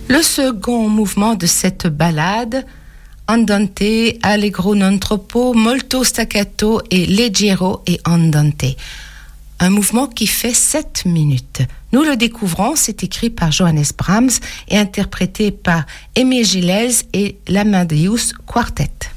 Le second mouvement de cette ballade, andante, allegro non troppo, molto staccato et leggero et andante. Un mouvement qui fait 7 minutes. Nous le découvrons, c'est écrit par Johannes Brahms et interprété par Aimé Gilels et l'Amadeus Quartet.